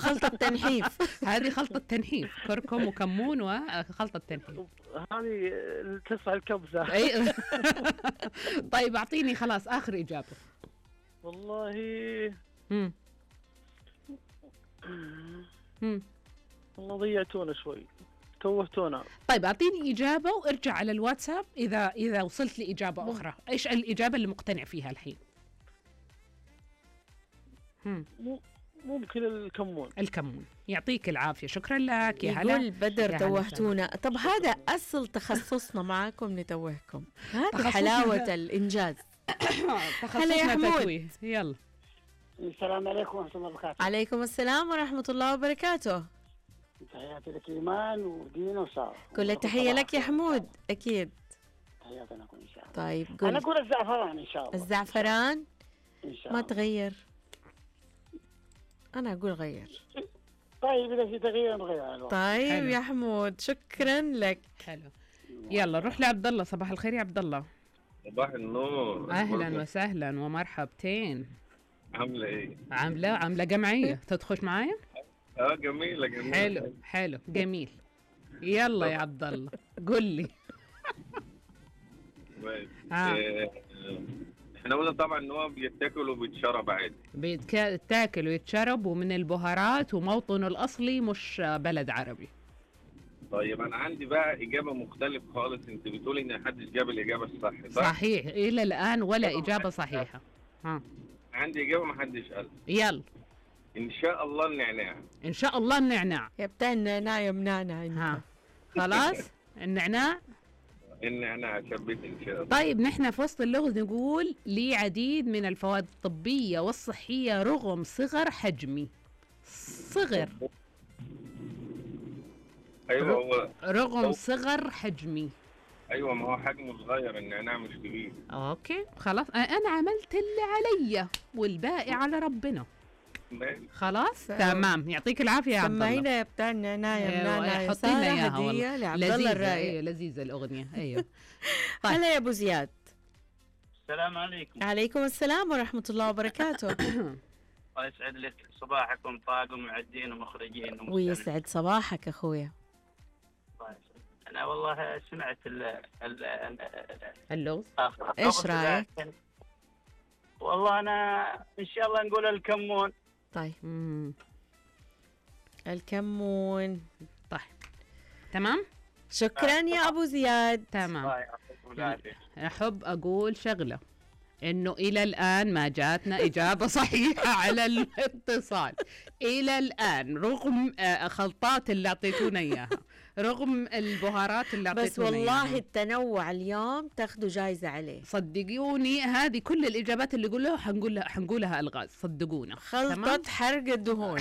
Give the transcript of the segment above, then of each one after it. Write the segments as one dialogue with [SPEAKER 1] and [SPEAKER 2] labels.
[SPEAKER 1] خلطة تنحيف.
[SPEAKER 2] هذه خلطة تنحيف، كركم وكمون وخلطة تنحيف.
[SPEAKER 3] هذه تصفى الكبسة.
[SPEAKER 2] أي. طيب أعطيني خلاص آخر إجابة.
[SPEAKER 3] والله
[SPEAKER 2] مم.
[SPEAKER 3] والله ضيعتونا شوي، توهتونا.
[SPEAKER 2] طيب أعطيني إجابة وارجع على الواتساب إذا وصلت لإجابة أخرى. إيش الإجابة اللي مقتنع فيها الحين؟
[SPEAKER 3] ممكن الكمون.
[SPEAKER 2] الكمون. يعطيك العافية، شكرا لك يا هلا.
[SPEAKER 1] يقول بدر توهتونا. طب هذا أصل تخصصنا معاكم نتوهكم، هذه حلاوة الإنجاز. هلا يا حمود.
[SPEAKER 2] يلا.
[SPEAKER 4] السلام عليكم ورحمة الله وبركاته.
[SPEAKER 1] عليكم السلام ورحمة الله وبركاته.
[SPEAKER 4] تحياتي لك إيمان ودينا وسارة.
[SPEAKER 1] كل التحية لك يا حمود. أكيد.
[SPEAKER 4] تحياتنا لكم إن شاء الله.
[SPEAKER 1] طيب
[SPEAKER 4] أنا
[SPEAKER 1] قول.
[SPEAKER 4] أقول الزعفران إن شاء الله.
[SPEAKER 1] الزعفران
[SPEAKER 4] إن شاء
[SPEAKER 1] ما
[SPEAKER 4] الله.
[SPEAKER 1] تغير. أنا أقول غير.
[SPEAKER 4] طيب إذا في تغيير نغير.
[SPEAKER 1] طيب
[SPEAKER 2] حلو.
[SPEAKER 1] يا حمود شكرا لك.
[SPEAKER 2] حلو. يلا نروح لعبد الله. صباح الخير يا عبد الله.
[SPEAKER 5] صباح النور.
[SPEAKER 2] اهلا وسهلا ومرحبتين.
[SPEAKER 5] عامله ايه؟
[SPEAKER 2] عامله جمعيه. تدخل معايا؟
[SPEAKER 5] جميله.
[SPEAKER 2] حلو جميل. يلا يا عبد الله قل لي.
[SPEAKER 5] احنا قلنا طبعا ان هو بيتاكل وبيتشرب عادي.
[SPEAKER 2] بيتاكل ويتشرب ومن البهارات وموطنه الاصلي مش بلد عربي.
[SPEAKER 5] طيب انا عندي بقى اجابه مختلف خالص. انت بتقولي ان محدش جاب الاجابه الصح صح؟
[SPEAKER 2] صحيح الى الان ولا اجابه صحيحه.
[SPEAKER 5] عندي اجابه محدش قالها.
[SPEAKER 2] يلا.
[SPEAKER 5] ان شاء الله النعناع.
[SPEAKER 2] ان شاء الله النعناع.
[SPEAKER 1] يا بتاع النعناع يا منعنع.
[SPEAKER 2] خلاص النعناع.
[SPEAKER 5] النعناع شبيت ان شاء الله.
[SPEAKER 2] طيب نحن في وسط اللغز نقول لي عديد من الفوائد الطبيه والصحيه رغم صغر حجمي. صغر.
[SPEAKER 5] ايوه هو
[SPEAKER 2] رغم صغر حجمي.
[SPEAKER 5] ايوه ما هو حجمه صغير، النعناع مش كبير.
[SPEAKER 2] اوكي خلاص انا عملت اللي عليا والباقي على ربنا. خلاص تمام. يعطيك العافيه يا عبد الله.
[SPEAKER 1] سمعينا يا بتاع النعناع يا منعنع.
[SPEAKER 2] حطي لنا اياها
[SPEAKER 1] هديه لعبد الله الرايق.
[SPEAKER 2] ايوه لذيذه الاغنيه. ايوه.
[SPEAKER 1] طيب. هلا يا ابو زياد.
[SPEAKER 6] السلام عليكم.
[SPEAKER 1] عليكم السلام ورحمه الله وبركاته.
[SPEAKER 6] الله يسعد لك صباحكم طاقم معدين ومخرجين
[SPEAKER 1] ويسعد صباحك اخويا.
[SPEAKER 6] انا والله سمعت
[SPEAKER 2] اللغز.
[SPEAKER 1] ايش رايك؟
[SPEAKER 6] والله انا ان شاء الله نقول الكمون.
[SPEAKER 1] طيب الكمون.
[SPEAKER 2] طيب تمام.
[SPEAKER 1] شكرا يا ابو زياد.
[SPEAKER 2] تمام. احب اقول شغله انه الى الان ما جاتنا اجابه صحيحه على الاتصال الى الان، رغم خلطات اللي اعطيتونا اياها، رغم البهارات اللي اعطيتونا اياها.
[SPEAKER 1] بس والله التنوع اليوم تاخذوا جايزه عليه.
[SPEAKER 2] صدقوني هذه كل الاجابات اللي قلوها حنقولها الغاز. صدقونا.
[SPEAKER 1] خلطه حرق الدهون.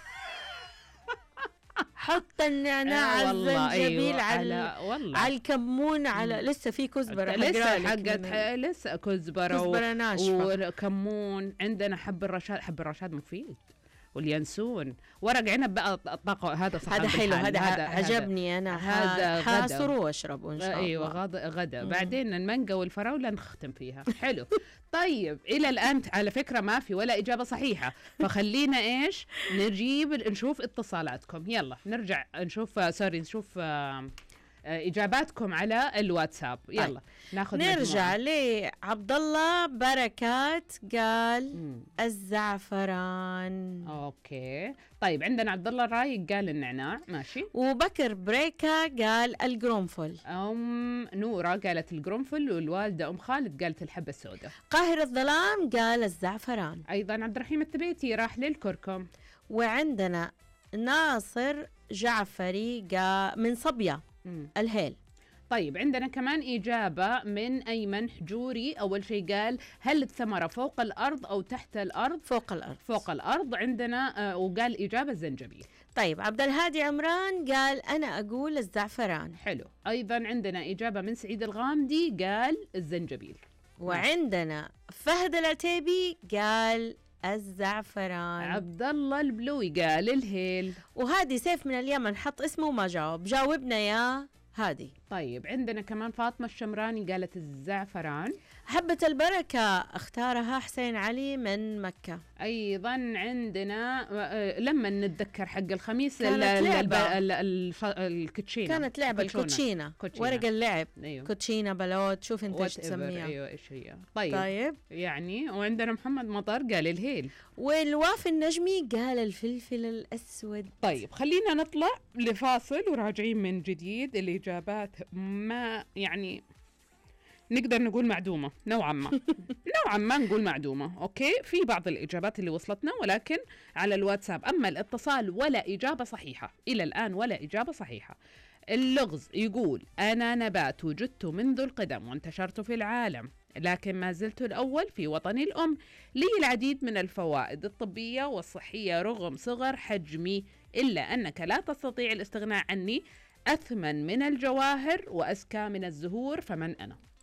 [SPEAKER 1] حط النعناع على الزنجبيل على الكمون على لسه في كزبره.
[SPEAKER 2] لسه كزبره
[SPEAKER 1] ناشفه
[SPEAKER 2] وكمون. عندنا حب الرشاد مفيد، واليانسون، ورق عنب بقى الطاقه. هذا صح.
[SPEAKER 1] هذا حلو. هذا عجبني. انا
[SPEAKER 2] هذا
[SPEAKER 1] حاصر واشرب ان شاء الله.
[SPEAKER 2] ايوه غدا. بعدين المانجا والفراوله نختم فيها. حلو. طيب الى الان على فكره ما في ولا اجابه صحيحه، فخلينا ايش نشوف اتصالاتكم. يلا نرجع نشوف نشوف اجاباتكم على الواتساب. يلا ناخذ
[SPEAKER 1] نرجع لعبد الله بركات قال الزعفران.
[SPEAKER 2] اوكي طيب عندنا عبد الله الرايق قال النعناع. ماشي.
[SPEAKER 1] وبكر بريكا قال القرنفل.
[SPEAKER 2] نورة قالت القرنفل، والوالدة خالد قالت الحبة السوداء.
[SPEAKER 1] قاهر الظلام قال الزعفران.
[SPEAKER 2] ايضا عبد الرحيم التبيتي راح للكركم.
[SPEAKER 1] وعندنا ناصر جعفري قال من صبية الهيل.
[SPEAKER 2] طيب عندنا كمان إجابة من أيمن حجوري. أول شيء قال هل الثمرة فوق الأرض أو تحت الأرض؟
[SPEAKER 1] فوق الأرض.
[SPEAKER 2] فوق الأرض عندنا. وقال إجابة الزنجبيل.
[SPEAKER 1] طيب عبد الهادي عمران قال أنا أقول الزعفران.
[SPEAKER 2] حلو. أيضا عندنا إجابة من سعيد الغامدي قال الزنجبيل.
[SPEAKER 1] وعندنا فهد العتيبي قال الزعفران.
[SPEAKER 2] عبد الله البلوي قال الهيل.
[SPEAKER 1] وهادي سيف من اليمن حط اسمه وما جاوب. جاوبنا يا هادي.
[SPEAKER 2] طيب عندنا كمان فاطمة الشمراني قالت الزعفران.
[SPEAKER 1] حبة البركة اختارها حسين علي من مكة.
[SPEAKER 2] ايضا عندنا لما نتذكر حق الخميس الكوتشينه،
[SPEAKER 1] كانت لعبة الكوتشينة، ورق اللعب.
[SPEAKER 2] أيوه.
[SPEAKER 1] كوتشينة بلوت، شوف انت ايش تسميها.
[SPEAKER 2] ايوه ايش هي. طيب يعني وعندنا محمد مطر قال الهيل،
[SPEAKER 1] والوافي النجمي قال الفلفل الاسود.
[SPEAKER 2] طيب خلينا نطلع لفاصل وراجعين من جديد. الاجابات ما يعني نقدر نقول معدومة نوعا ما نوعا ما نقول معدومة. أوكي، في بعض الإجابات اللي وصلتنا ولكن على الواتساب. أما الاتصال ولا إجابة صحيحة إلى الآن، ولا إجابة صحيحة. اللغز يقول أنا نبات وجدت منذ القدم وانتشرت في العالم، لكن ما زلت الأول في وطني الأم، لي العديد من الفوائد الطبية والصحية رغم صغر حجمي، إلا أنك لا تستطيع الاستغناء عني، أثمن من الجواهر وأزكى من الزهور، فمن أنا؟